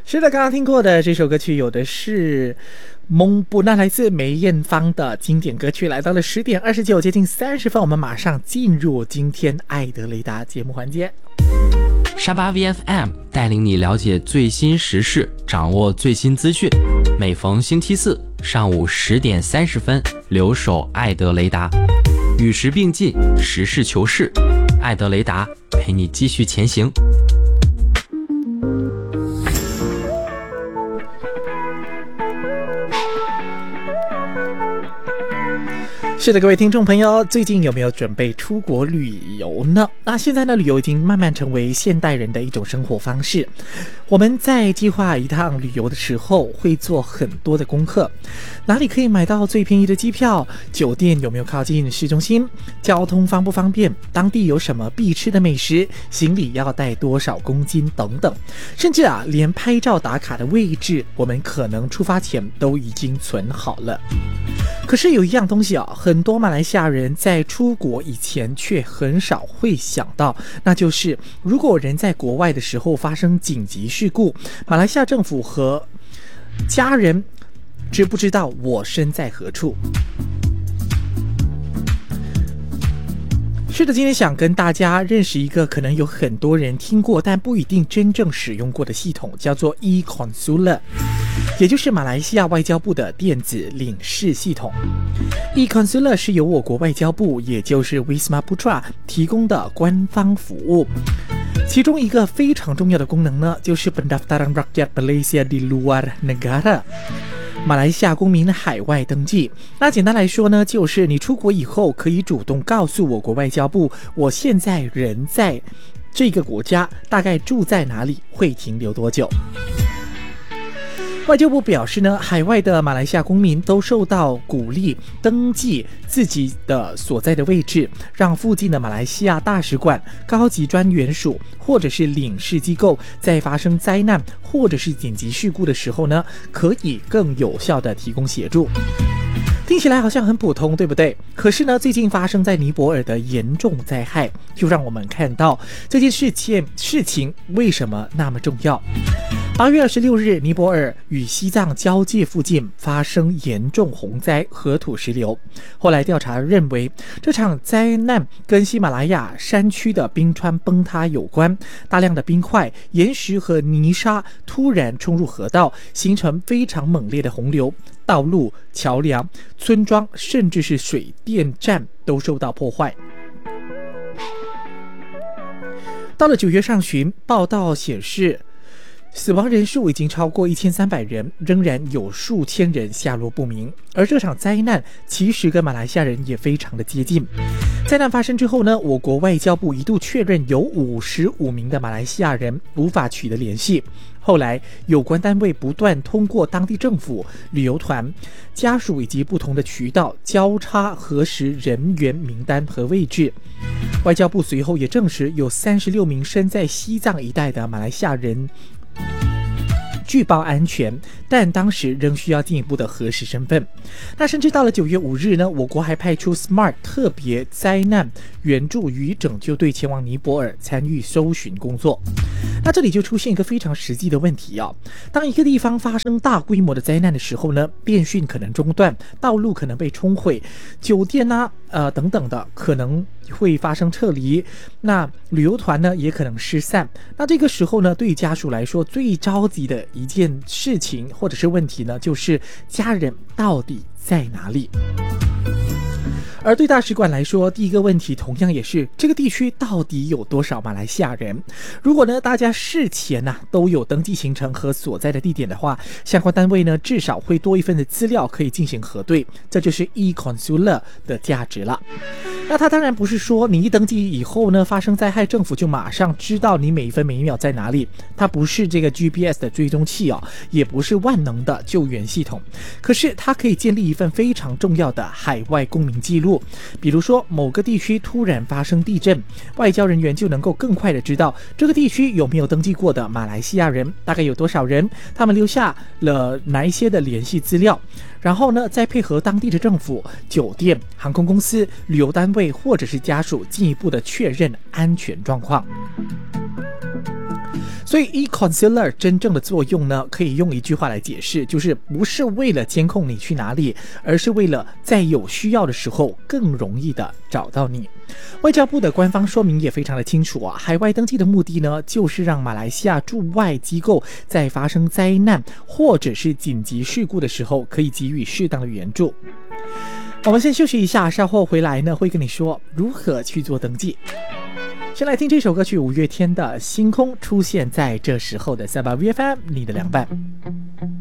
是的，刚刚听过的这首歌曲有的是蒙布，那来自梅艳芳的经典歌曲。来到了10点29，接近30分，我们马上进入今天爱德雷达节目环节。 沙巴 VFM 带领你了解最新时事，掌握最新资讯。每逢星期四上午10点30分，留守爱德雷达，与时并进，实事求是。爱德雷达陪你继续前行。 是的，各位听众朋友，最近有没有准备出国旅游呢？那现在呢，旅游已经慢慢成为现代人的一种生活方式。我们在计划一趟旅游的时候，会做很多的功课，哪里可以买到最便宜的机票？酒店有没有靠近市中心？交通方不方便？当地有什么必吃的美食？行李要带多少公斤？等等，甚至连拍照打卡的位置，我们可能出发前都已经存好了。可是有一样东西很多马来西亚人在出国以前却很少会想到，那就是如果人在国外的时候发生紧急事故，马来西亚政府和家人知不知道我身在何处？是的，今天想跟大家认识一个可能有很多人听过但不一定真正使用过的系统，叫做 e-Consular， 也就是马来西亚外交部的电子领事系统。e-Consular 是由我国外交部，也就是 Wisma Putra 提供的官方服务。其中一个非常重要的功能呢，就是 Pendaftaran Rakyat Malaysia di Luar Negara， 马来西亚公民海外登记。那简单来说呢，就是你出国以后可以主动告诉我国外交部，我现在人在这个国家，大概住在哪里，会停留多久。外交部表示呢，海外的马来西亚公民都受到鼓励登记自己的所在的位置，让附近的马来西亚大使馆、高级专员署或者是领事机构在发生灾难或者是紧急事故的时候呢，可以更有效的提供协助。听起来好像很普通，对不对？可是呢，最近发生在尼泊尔的严重灾害，就让我们看到这件事情为什么那么重要。8月26日，尼泊尔与西藏交界附近发生严重洪灾和土石流。后来调查认为，这场灾难跟喜马拉雅山区的冰川崩塌有关，大量的冰块、岩石和泥沙突然冲入河道，形成非常猛烈的洪流，道路、桥梁、村庄甚至是水电站都受到破坏。到了9月上旬，报道显示死亡人数已经超过1300人，仍然有数千人下落不明。而这场灾难其实跟马来西亚人也非常的接近。灾难发生之后呢，我国外交部一度确认有55名的马来西亚人无法取得联系。后来有关单位不断通过当地政府、旅游团、家属以及不同的渠道交叉核实人员名单和位置。外交部随后也证实有36名身在西藏一带的马来西亚人据报安全，但当时仍需要进一步的核实身份。那甚至到了9月5日呢，我国还派出 SMART 特别灾难援助与拯救队前往尼泊尔参与搜寻工作。那这里就出现一个非常实际的问题当一个地方发生大规模的灾难的时候呢，电讯可能中断，道路可能被冲毁，酒店等等的可能会发生撤离，那旅游团呢也可能失散。那这个时候呢，对于家属来说最着急的一件事情或者是问题呢，就是家人到底在哪里。而对大使馆来说，第一个问题同样也是这个地区到底有多少马来西亚人。如果呢大家事前都有登记行程和所在的地点的话，相关单位呢至少会多一份的资料可以进行核对，这就是 e-Consular 的价值了。那它当然不是说你一登记以后呢，发生灾害政府就马上知道你每一分每一秒在哪里，它不是这个 GPS 的追踪器也不是万能的救援系统，可是它可以建立一份非常重要的海外公民记录。比如说某个地区突然发生地震，外交人员就能够更快的知道这个地区有没有登记过的马来西亚人，大概有多少人，他们留下了哪一些的联系资料，然后呢再配合当地的政府、酒店、航空公司、旅游单位或者是家属进一步的确认安全状况。 所以 e-consular 真正的作用呢，可以用一句话来解释，就是不是为了监控你去哪里，而是为了在有需要的时候更容易的找到你。外交部的官方说明也非常的清楚啊，海外登记的目的呢，就是让马来西亚驻外机构在发生灾难或者是紧急事故的时候，可以给予适当的援助。我们先休息一下，稍后回来呢，会跟你说如何去做登记。先来听这首歌曲，五月天的《星空》出现在这时候的380 VFM 你的凉拌。